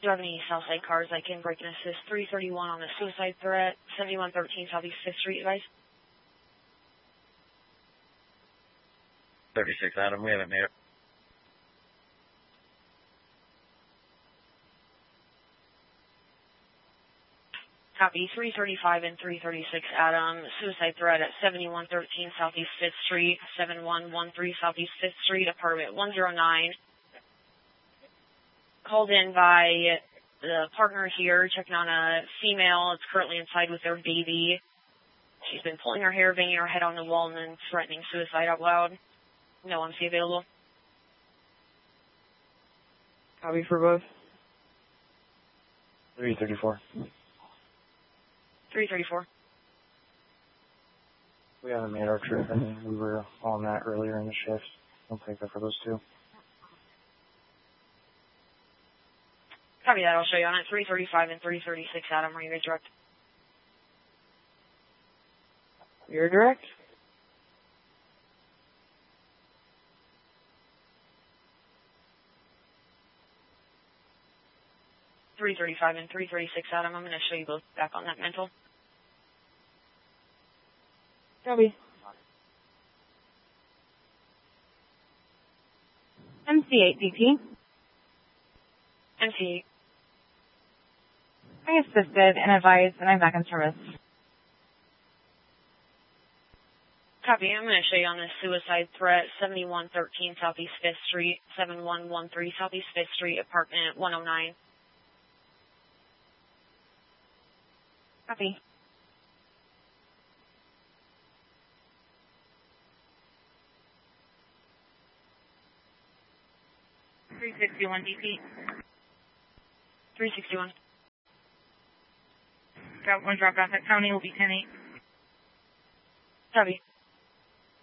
Do you have any Southside cars I can break and assist? 331 on the suicide threat, 7113 Southeast 5th Street, advice. 36 Adam, we haven't made it. Copy, 335 and 336 Adam, suicide threat at 7113 Southeast 5th Street, 7113 Southeast 5th Street, apartment 109. Called in by the partner here, checking on a female. It's currently inside with their baby. She's been pulling her hair, banging her head on the wall, and then threatening suicide out loud. No MC available. Copy for both. 334. 334. We haven't made our trip. I mean, we were on that earlier in the shift. I'll take that for those two. Copy that. I'll show you on it. 335 and 336 Adam. Are you guys direct? You're direct? .335 and 336 Adam. I'm going to show you both back on that mental. Copy. MC8 DP. MC8. I assisted and advised, and I'm back in service. Copy. I'm going to show you on this suicide threat, 7113 Southeast 5th Street, 7113 Southeast 5th Street, apartment 109. Copy. .361 DP. 361. Got one dropped off at County will be 10-8. Copy.